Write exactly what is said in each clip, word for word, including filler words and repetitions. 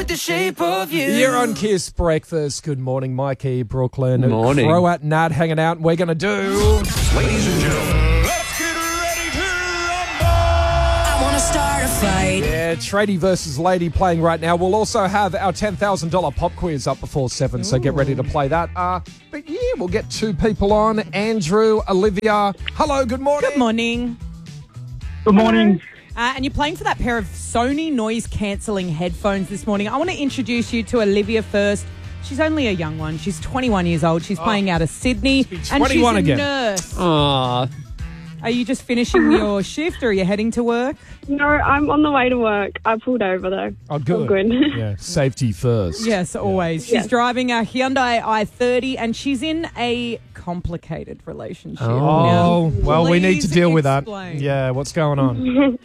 with the shape of you. You're on Kiss Breakfast. Good morning, Mikey, Brooklyn. Morning. Croat Nat hanging out, and we're going to do... Ladies and gentlemen, let's get ready to rumble! I want to start a fight. Yeah, Tradie versus Lady playing right now. We'll also have our ten thousand dollars pop quiz up before seven, so get ready to play that. Uh, but yeah, we'll get two people on. Andrew, Olivia. Hello, good morning. Good morning. Good morning. Uh, and you're playing for that pair of Sony noise-cancelling headphones this morning. I want to introduce you to Olivia first. She's only a young one. She's twenty-one years old. She's playing out of Sydney. be And she's twenty-one a again. nurse. Aww. Are you just finishing your shift or are you heading to work? No, I'm on the way to work. I pulled over though. Oh, good. All good. Yeah, safety first. Yes, always. She's Yes. driving a Hyundai i thirty and she's in a complicated relationship. Oh, Now, well, we need to please deal with that. explain. Yeah, what's going on?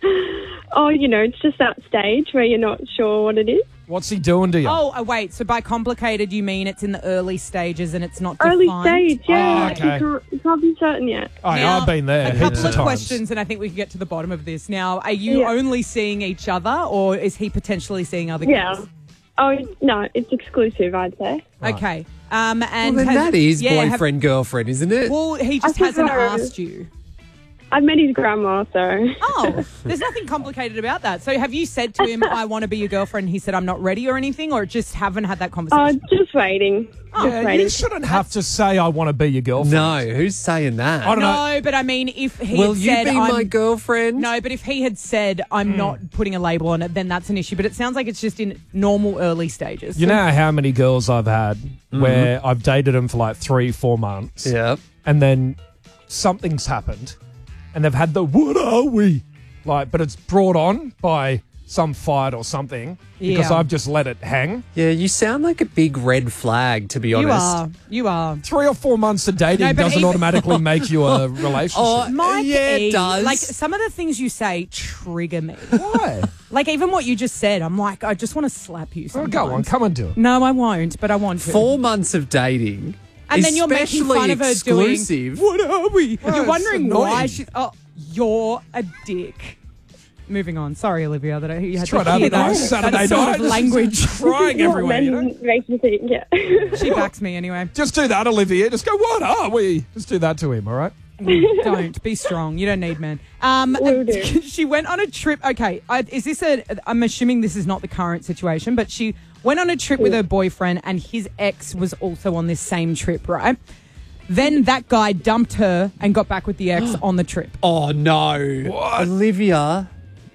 Oh, you know, it's just that stage where you're not sure what it is. What's he doing to you? Oh, uh, wait. So by complicated, you mean it's in the early stages and it's not Early defined? stage, yeah. Oh, like okay. you, can't, you can't be certain yet. Oh, Now, I've been there A heaps couple of of times. questions, and I think we can get to the bottom of this. Now, are you Yeah. only seeing each other, or is he potentially seeing other Yeah. girls? Oh, no, it's exclusive, I'd say. Okay. Um, and Well, then has- that is yeah, have- boyfriend, girlfriend, isn't it? well, he just I hasn't suppose. asked you. I've met his grandma, so. Oh, there's nothing complicated about that. So, have you said to him, "I want to be your girlfriend"? And he said, "I'm not ready" or anything, or just haven't had that Oh, conversation? just waiting. Just Yeah, waiting. you shouldn't have to say, I want to be your girlfriend. no, who's saying that? I don't know. no, but I mean, if he Will had you said, be I'm, my girlfriend? No, but if he had said, I'm not putting a label on it, then that's an issue. But it sounds like it's just in normal early stages. You know how many girls I've had where I've dated them for like three, four months, Yeah. and then something's happened, and they've had the "what are we?" like, but it's brought on by some fight or something because Yeah. I've just let it hang. Yeah, you sound like a big red flag, to be You honest. are. You are. Three or four months of dating No, but doesn't even- automatically make you a relationship. Oh, Mike yeah, E, it does. Like, some of the things you say trigger me. Why? Like, even what you just said, I'm like, I just want to slap you Oh, sometimes. go on, come and do it. No, I won't, but I want to. Four months of dating. and then you're making especially fun of her exclusive. doing, what are we? Well, you're it's wondering why annoying. she's, oh, you're a dick. Moving on. Sorry, Olivia, that I, you had Trying to to have hear a that, nice Saturday that sort night. of language. Crying everywhere, you know? Men makes me think, yeah. She backs me anyway. Just do that, Olivia. Just go, what are we? Just do that to him, all right? Don't be strong. You don't need men. Um, Will do. she went on a trip. Okay, I, is this a? I'm assuming this is not the current situation, but she went on a trip with her boyfriend, and his ex was also on this same trip, right? Then that guy dumped her and got back with the ex on the trip. Oh, no. What? Olivia.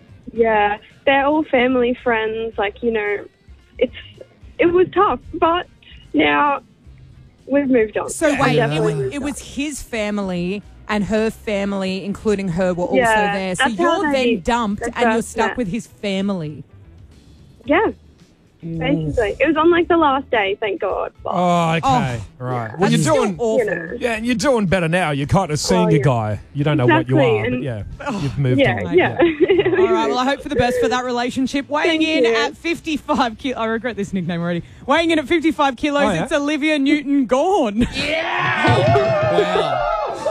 Yeah, they're all family friends. Like, you know, it's it was tough, but now we've moved on. So wait, Yeah. it was, it was his family and her family, including her, were also Yeah, there. So that's how you're they- then dumped that's and you're how- stuck yeah. with his family. Yeah, basically. It was on like the last day, thank God. But, Oh, okay. Oh. right. Well, That's you're still doing... awful. you know. Yeah, and you're doing better now. You're kind of seeing Oh, a yeah. guy. You don't know what you Exactly, are, but and- yeah, you've moved Yeah, on. yeah. All right, well, I hope for the best for that relationship. Weighing Thank in you. at fifty-five kilos. I regret this nickname already. Weighing in at fifty-five kilos, Oh, yeah? it's Olivia Newton-Gone. Wow.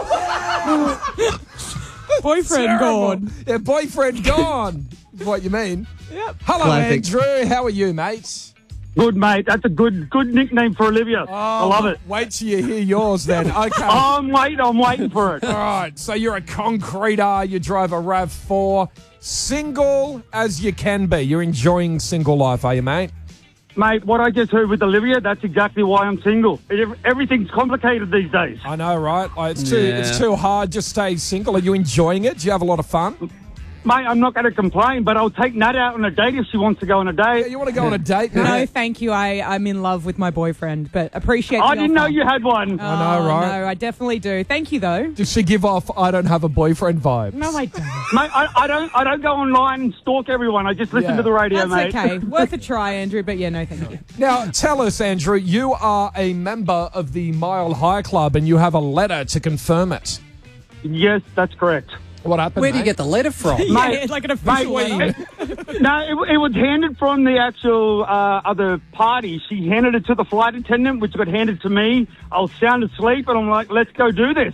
Boyfriend Terrible. gone. Yeah, boyfriend gone. Is what you mean. Yep. Hello, Classic. Andrew. How are you, mate? Good, mate. That's a good good nickname for Olivia. I love it. Wait till you hear yours then. Okay. I'm waiting. I'm waiting for it. All right, so you're a concreter, you drive a RAV four, single as you can be. You're enjoying single life, are you, mate? Mate, what I just heard with Olivia, that's exactly why I'm single. It, everything's complicated these days. I know, right? Like, it's too Yeah. it's too hard. Just stay single. Are you enjoying it? Do you have a lot of fun? Mate, I'm not going to complain, but I'll take Nat out on a date if she wants to go on a Yeah, date. you want to go on a date? No, now? thank you. I, I'm in love with my boyfriend, but appreciate I the didn't know offer. you had one. I know, Oh, right? No, I definitely do. Thank you, though. Does she give off I don't have a boyfriend vibes? No, I don't. Mate, I, I don't I don't go online and stalk everyone. I just listen Yeah. to the radio, That's mate. okay. Worth a try, Andrew, but yeah, no, thank you. Now, tell us, Andrew, you are a member of the Mile High Club and you have a letter to confirm it. Yes, that's correct. What happened, Where do you mate? get the letter from? Yeah, Mate, it's like an official mate, letter. it- no, it, it was handed from the actual uh, other party. She handed it to the flight attendant, which got handed to me. I was sound asleep, and I'm like, let's go do this.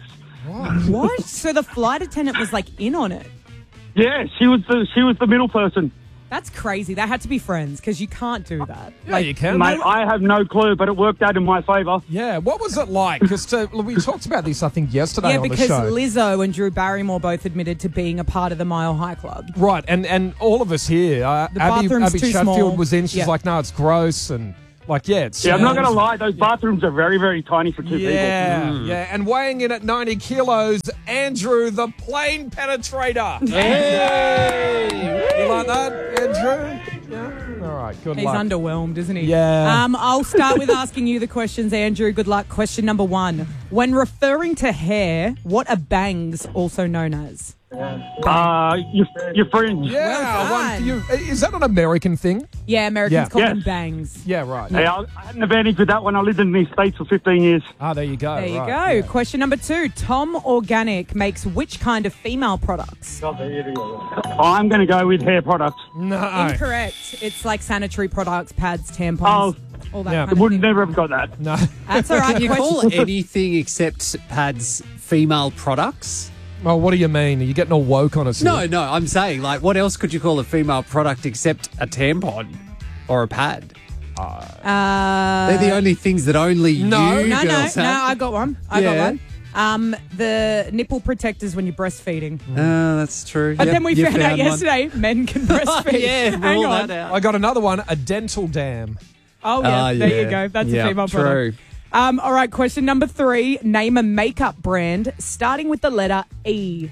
What? So the flight attendant was like in on it. Yeah, she was the she was the middle person. That's crazy. They had to be friends because you can't do that. Yeah, you can. Mate, I have no clue, but it worked out in my favour. Yeah, what was it like? Because we talked about this, I think, yesterday Yeah, on the because show. Lizzo and Drew Barrymore both admitted to being a part of the Mile High Club. Right, and, and all of us here, uh, The Abby, bathroom's Abby too Chatfield small. was in. She's Yeah. like, no, it's gross. And like, yeah, it's... Yeah, I'm not going to lie. Those bathrooms are very, very tiny for two Yeah, people. yeah. And weighing in at ninety kilos, Andrew, the plane penetrator. Hey! You like that, Andrew? Yeah? All right, good He's luck. underwhelmed, isn't he? Yeah. Um, I'll start with asking you the questions, Andrew. Good luck. Question number one. When referring to hair, what are bangs also known as? Uh, your, your friends. Yeah, Well one done. for you. Is that an American thing? Yeah, Americans Yeah. call Yes. them bangs. Yeah, right. Hey, I, I had an advantage with that one. I lived in these states for fifteen years. Ah, there you go. There you right, go. yeah. Question number two. Tom Organic makes which kind of female products? I'm going to go with hair products. No. Incorrect. It's like sanitary products, pads, tampons, Oh. all that Yeah. kind I of would thing. never have got that. No. That's all right. Can you Question- call anything except pads female products? Well, what do you mean? Are you getting all woke on us here? No, no, I'm saying, like, what else could you call a female product except a tampon or a pad? Uh, They're the only things that only No. you no, no, girls no. have. I got one. I Yeah. got one. Um, the nipple protectors when you're breastfeeding. Oh, that's true. But Yep, then we you found, out one. yesterday men can breastfeed. yeah, Hang rule on. that out. I got another one, a dental dam. Oh yeah, Ah, there yeah. you go. That's Yeah, a female true. product. Um, all right, question number three. Name a makeup brand starting with the letter E.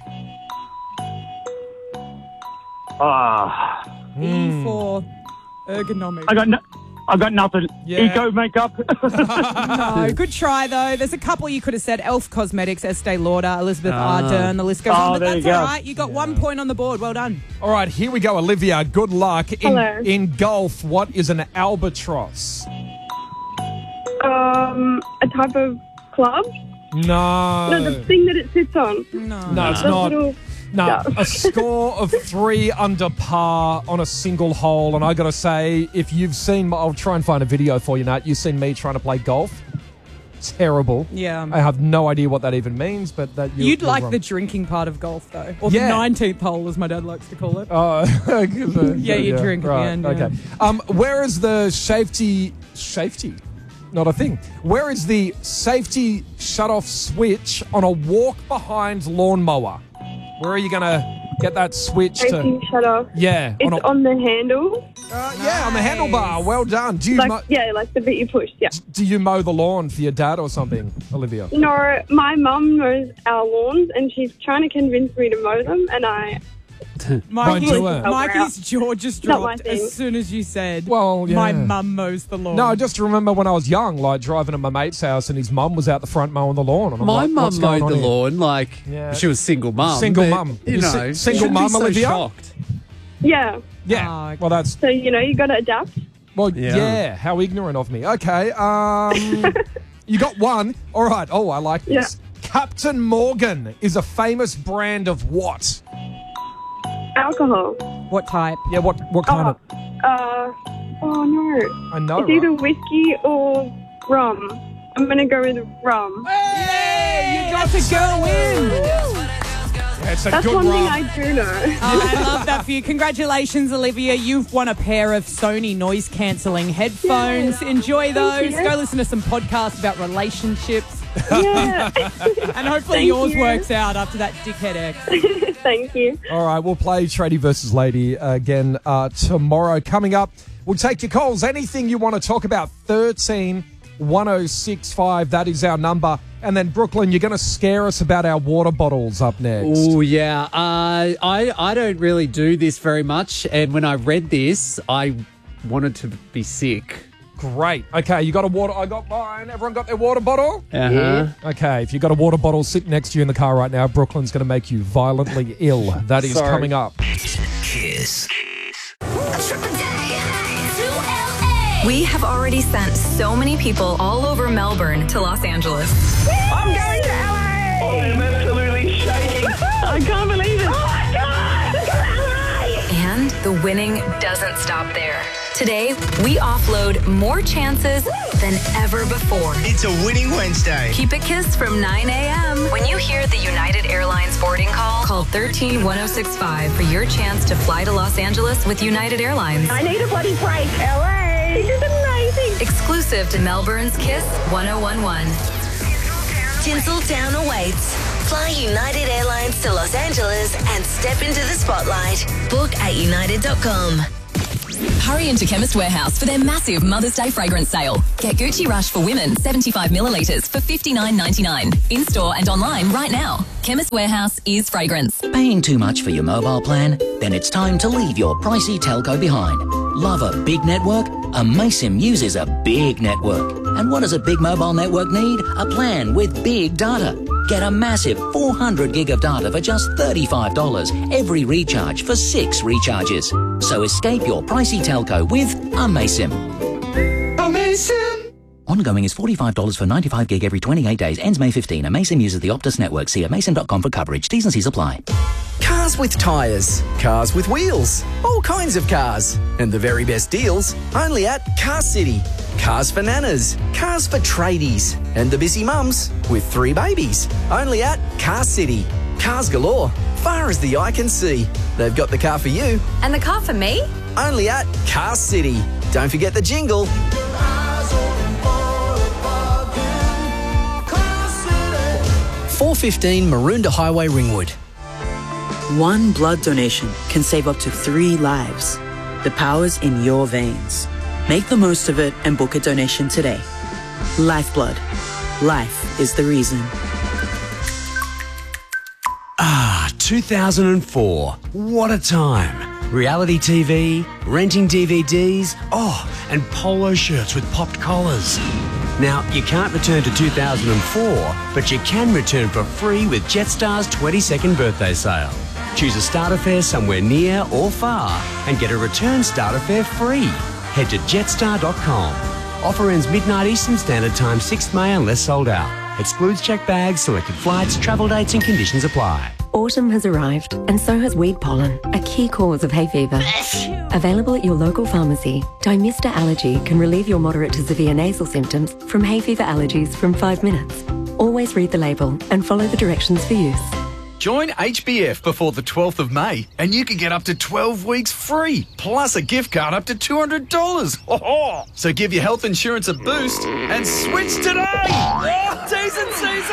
Ah, E for ergonomic. I got no, I got nothing. Yeah. Eco makeup. No, good try though. There's a couple you could have said: Elf Cosmetics, Estee Lauder, Elizabeth Ah. Ardern. The list goes Oh, on. But there that's you all go. right. You got one point on the board. Well done. All right, here we go, Olivia. Good luck. In, Hello. in golf, what is an albatross? Um, a type of club? No. No, the thing that it sits on. No. No, it's The not. little- No, No. a score of three under par on a single hole. And I got to say, if you've seen, I'll try and find a video for you, Nat. You've seen me trying to play golf. Terrible. Yeah. I have no idea what that even means, but that you're, You'd you're like wrong. the drinking part of golf though, or Yeah. the nineteenth hole, as my dad likes to call it. Oh, Yeah, you drink at the right, end, yeah. Okay. Um, where is the safety? Safety, not a thing. Where is the safety shut-off switch on a walk-behind lawnmower? Where are you gonna get that switch to? Safety shut off. Yeah, It's a, on the handle. uh, yeah, on the Nice. handlebar. Well done. Do you Like, mo- yeah, like the bit you push. Yeah. do you mow the lawn for your dad or something, Olivia? No, my mum mows our lawns and she's trying to convince me to mow them, and I. Mikey, do it. Mikey's jaw just Not my dropped thing. as soon as you said, Well, yeah. my mum mows the lawn. No, I just remember when I was young, like driving to my mate's house and his mum was out the front mowing the lawn. And I'm My like, mum what's going mowed the on here? lawn, like, Yeah. she was single mum. Single but, mum. You You know, si- single shouldn't be mum, so Olivia? shocked. Yeah. Yeah. Oh, okay. Well, that's So, you know, you got to adapt. well, yeah. Yeah. How ignorant of me. Okay. Um, you got one. All right. Oh, I like this. Captain Morgan is a famous brand of what? Alcohol. What type? Yeah. What? What kind Oh, of? uh, oh no. I know. It's either Right? whiskey or rum. I'm going to go with rum. Hey, you got the girl win. Yeah, it's a That's good one thing run. I do know. Oh, I love that for you. Congratulations, Olivia. You've won a pair of Sony noise cancelling headphones. Enjoy those. you. Go listen to some podcasts about relationships. Yeah. And hopefully Thank yours you. works out after that dickhead ex. Thank you. All right, we'll play Tradie versus Lady again uh, tomorrow. Coming up, we'll take your calls. Anything you want to talk about, thirteen one oh six five. That is our number. And then, Brooklyn, you're going to scare us about our water bottles up next. Oh, yeah. Uh, I, I don't really do this very much. And when I read this, I wanted to be sick. Great. Okay, you got a water. I got mine. Everyone got their water bottle? Uh-huh. Okay, if you got a water bottle sitting next to you in the car right now, Brooklyn's going to make you violently ill. That is Sorry. coming up. Kiss. We have already sent so many people all over Melbourne to Los Angeles. I'm going to L A! I am absolutely shaking. I can't believe it. Oh my God! And the winning doesn't stop there. Today, we offload more chances than ever before. It's a winning Wednesday. Keep it Kiss from nine a.m. When you hear the United Airlines boarding call, call one three one oh six five for your chance to fly to Los Angeles with United Airlines. I need a bloody break. L A. This is amazing. Exclusive to Melbourne's Kiss one oh one one. Tinseltown awaits. Fly United Airlines to Los Angeles and step into the spotlight. Book at united dot com. Hurry into Chemist Warehouse for their massive Mother's Day fragrance sale. Get Gucci Rush for women, seventy-five millilitres for fifty-nine ninety-nine. In-store and online right now. Chemist Warehouse is fragrance. Paying too much for your mobile plan? Then it's time to leave your pricey telco behind. Love a big network? Amaysim uses a big network. And what does a big mobile network need? A plan with big data. Get a massive four hundred gig of data for just thirty-five dollars every recharge for six recharges. So escape your pricey telco with Amaysim. Amaysim! Ongoing is forty-five dollars for ninety-five gig every twenty-eight days. Ends May fifteenth. Amaysim uses the Optus network. See amaysim dot com for coverage. T's and C's apply. Cars with tyres, cars with wheels, all kinds of cars. And the very best deals only at Car City. Cars for nanas, cars for tradies, and the busy mums with three babies. Only at Car City. Cars galore, far as the eye can see. They've got the car for you. And the car for me? Only at Car City. Don't forget the jingle. four fifteen Maroondah Highway, Ringwood. One blood donation can save up to three lives. The power's in your veins. Make the most of it and book a donation today. Lifeblood. Life is the reason. Ah, two thousand four. What a time. Reality T V, renting D V Ds, oh, and polo shirts with popped collars. Now, you can't return to two thousand four, but you can return for free with Jetstar's twenty-second birthday sale. Choose a starter fare somewhere near or far and get a return starter fare free. Head to jetstar dot com. Offer ends midnight Eastern Standard Time, sixth of May unless sold out. Excludes checked bags, selected flights, travel dates and conditions apply. Autumn has arrived, and so has weed pollen, a key cause of hay fever. Available at your local pharmacy, Dymista Allergy can relieve your moderate to severe nasal symptoms from hay fever allergies from five minutes. Always read the label and follow the directions for use. Join H B F before the twelfth of May and you can get up to twelve weeks free, plus a gift card up to two hundred dollars. Oh, so give your health insurance a boost and switch today. Oh, T's and C's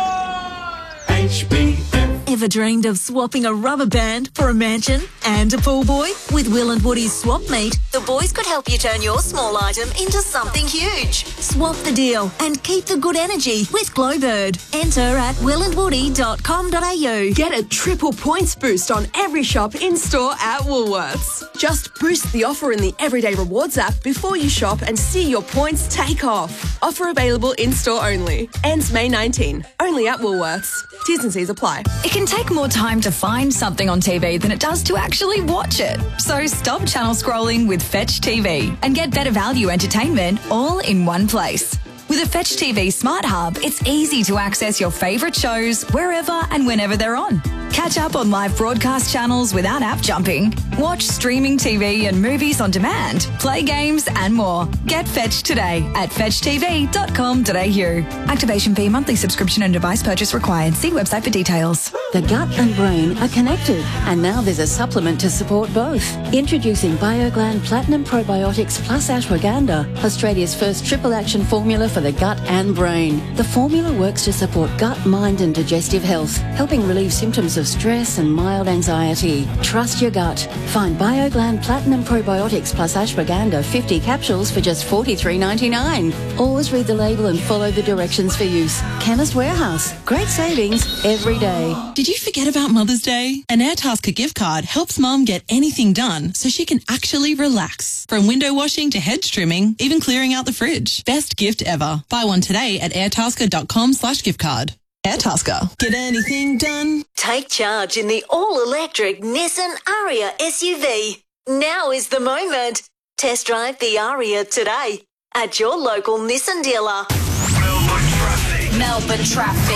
apply. H B F. Ever dreamed of swapping a rubber band for a mansion and a pool boy? With Will and Woody's Swap Meet, the boys could help you turn your small item into something huge. Swap the deal and keep the good energy with Glowbird. Enter at will and woody dot com dot a u. Get a triple points boost on every shop in-store at Woolworths. Just boost the offer in the Everyday Rewards app before you shop and see your points take off. Offer available in-store only. Ends May nineteenth. Only at Woolworths. T's and C's apply. It can take more time to find something on T V than it does to actually watch it. So stop channel scrolling with Fetch T V and get better value entertainment all in one place. With a Fetch T V Smart Hub, it's easy to access your favourite shows wherever and whenever they're on. Catch up on live broadcast channels without app jumping. Watch streaming T V and movies on demand. Play games and more. Get Fetch today at fetch t v dot com dot a u. Activation fee, monthly subscription and device purchase required. See website for details. The gut and brain are connected, and now there's a supplement to support both. Introducing BioGland Platinum Probiotics Plus Ashwagandha, Australia's first triple action formula for the gut and brain. The formula works to support gut, mind and digestive health, helping relieve symptoms of stress and mild anxiety. Trust your gut. Find BioGland Platinum Probiotics Plus Ashwagandha fifty capsules for just forty-three ninety-nine. Always read the label and follow the directions for use. Chemist Warehouse. Great savings every day. Did you forget about Mother's Day? An Airtasker gift card helps Mum get anything done so she can actually relax. From window washing to hedge trimming, even clearing out the fridge. Best gift ever. Buy one today at airtasker dot com slash gift card. Airtasker. Get anything done? Take charge in the all-electric Nissan Ariya S U V. Now is the moment. Test drive the Ariya today at your local Nissan dealer. Melbourne traffic.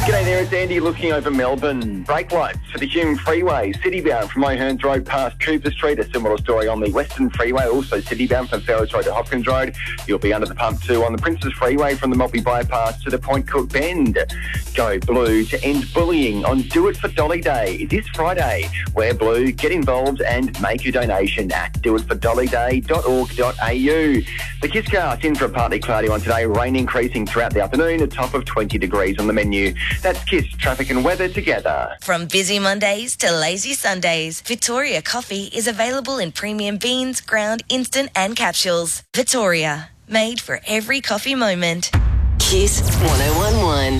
G'day there, it's Andy looking over Melbourne. Brake lights for the Hume Freeway, city-bound from O'Hearns Road past Cooper Street. A similar story on the Western Freeway, also city-bound from Ferris Road to Hopkins Road. You'll be under the pump too on the Princes Freeway from the Maltby Bypass to the Point Cook Bend. Go blue to end bullying on Do It for Dolly Day this Friday. Wear blue, get involved and make your donation at do it for dolly day dot org dot a u. The Kisscast in for a partly cloudy one today, rain increasing throughout the afternoon, a top of twenty degrees on the menu. That's Kiss traffic and weather together. From busy Mondays to lazy Sundays, Victoria Coffee is available in premium beans, ground, instant and capsules. Victoria, made for every coffee moment. Kiss one oh one one.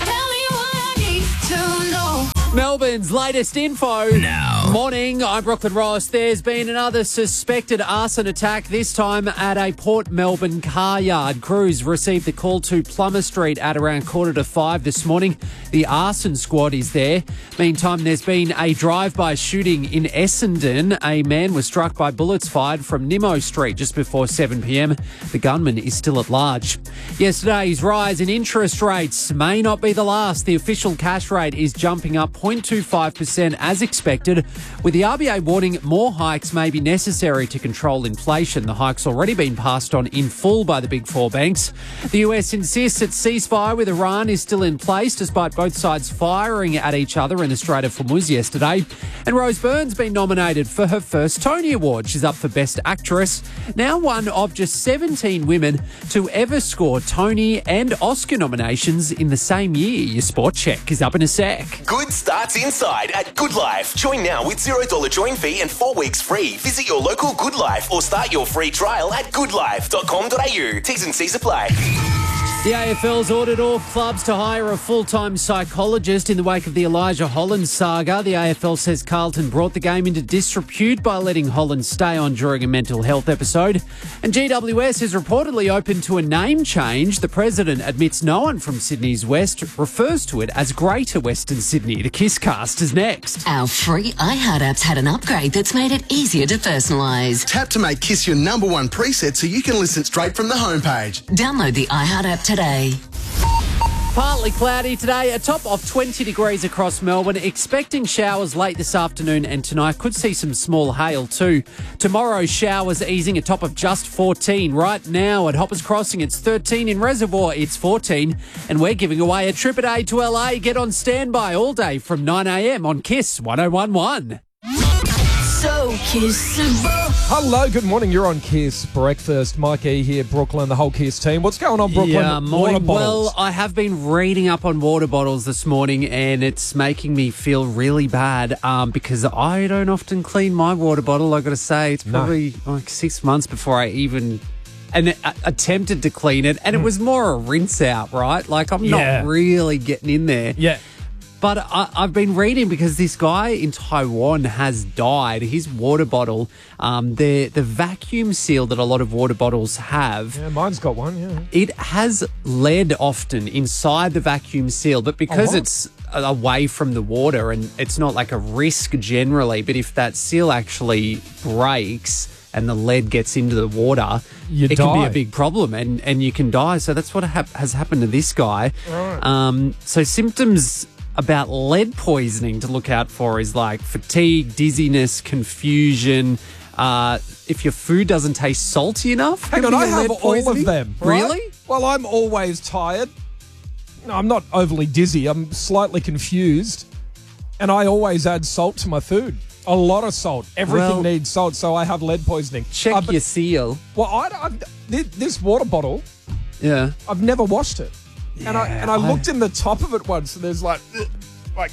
Melbourne's latest info. Now. Morning, I'm Brooklyn Ross. There's been another suspected arson attack, this time at a Port Melbourne car yard. Crews received the call to Plummer Street at around quarter to five this morning. The arson squad is there. Meantime, there's been a drive-by shooting in Essendon. A man was struck by bullets fired from Nimmo Street just before seven p.m. The gunman is still at large. Yesterday's rise in interest rates may not be the last. The official cash rate is jumping up zero point two five percent as expected, with the R B A warning more hikes may be necessary to control inflation. The hike's already been passed on in full by the big four banks. The U S insists its ceasefire with Iran is still in place despite both sides firing at each other in the Strait of Hormuz yesterday. And Rose Byrne's been nominated for her first Tony Award. She's up for Best Actress, now one of just seventeen women to ever score Tony and Oscar nominations in the same year. Your Sport Check is up in a sec. Good starts inside at Good Life. Join now with zero dollars join fee and four weeks free. Visit your local Good Life or start your free trial at good life dot com dot a u. T's and C's apply. The A F L's ordered all clubs to hire a full-time psychologist in the wake of the Elijah Holland saga. The A F L says Carlton brought the game into disrepute by letting Holland stay on during a mental health episode. And G W S is reportedly open to a name change. The president admits no one from Sydney's West refers to it as Greater Western Sydney. The Kisscast is next. Our free iHeart app's had an upgrade that's made it easier to personalise. Tap to make Kiss your number one preset so you can listen straight from the homepage. Download the iHeart app today. Partly cloudy today, a top of twenty degrees across Melbourne. Expecting showers late this afternoon and tonight. Could see some small hail too. Tomorrow, showers easing, a top of just fourteen. Right now at Hoppers Crossing, it's thirteen. In Reservoir, it's fourteen. And we're giving away a trip a day to L A. Get on standby all day from nine a.m. on Kiss one oh one one. So kissable. Hello, good morning. You're on Kiss Breakfast. Mike E here, Brooklyn, the whole Kiss team. What's going on, Brooklyn? Yeah, morning. Water bottles. Well, I have been reading up on water bottles this morning, and it's making me feel really bad um, because I don't often clean my water bottle. I got to say, it's probably no. like six months before I even and uh, attempted to clean it, and mm. it was more a rinse out, right? Like I'm yeah. not really getting in there. Yeah. But I, I've been reading because this guy in Taiwan has died. His water bottle, um, the the vacuum seal that a lot of water bottles have. Yeah, mine's got one, yeah. It has lead often inside the vacuum seal, but because oh, it's away from the water and it's not like a risk generally, but if that seal actually breaks and the lead gets into the water, you it die. can be a big problem and, and you can die. So that's what ha- has happened to this guy. Right. Um, so symptoms about lead poisoning to look out for is like fatigue, dizziness, confusion. Uh, if your food doesn't taste salty enough, hang on, I have all of them. Right? Really? Well, I'm always tired. No, I'm not overly dizzy. I'm slightly confused, and I always add salt to my food. A lot of salt. Everything Well- needs salt, so I have lead poisoning. Check Uh, but- your seal. Well, I, I, this water bottle, Yeah. I've never washed it. And I and I I- looked in the top of it once, and there's like like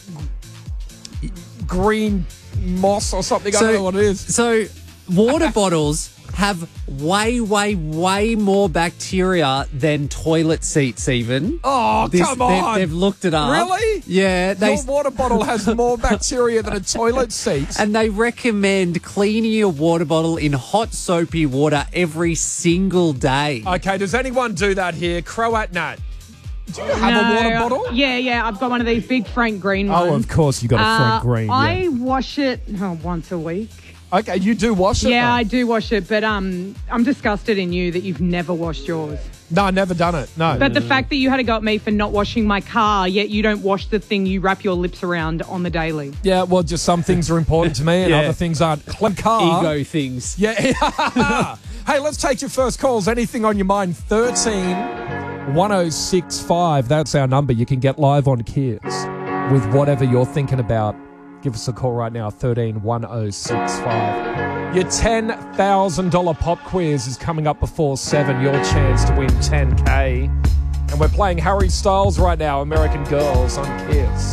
green moss or something. I don't know what it is. So water bottles have way, way, way more bacteria than toilet seats even. Oh, This- come they've- on. They've looked it up. Really? Yeah. They, Your water bottle has more bacteria than a toilet seat. and they recommend cleaning your water bottle in hot soapy water every single day. Okay, does anyone do that here? Croat Nat. Do you have No, a water bottle? Yeah, yeah. I've got one of these big Frank Green ones. Oh, of course you got a Frank Uh, Green. I yeah. wash it oh, once a week. Okay, you do wash it? Yeah, though? I do wash it, but um, I'm disgusted in you that you've never washed yours. No, I've never done it. No. But the fact that you had to go at me for not washing my car, yet you don't wash the thing you wrap your lips around on the daily. Yeah, well, just some things are important to me and Yeah. other things aren't. Clean car. Ego things. Yeah. Hey, let's take your first calls. Anything on your mind? thirteen one oh six five. That's our number. You can get live on Kids with whatever you're thinking about. Give us a call right now, thirteen one oh six five. Your ten thousand dollars pop quiz is coming up before seven. Your chance to win ten K. And we're playing Harry Styles right now, American Girls on Kids.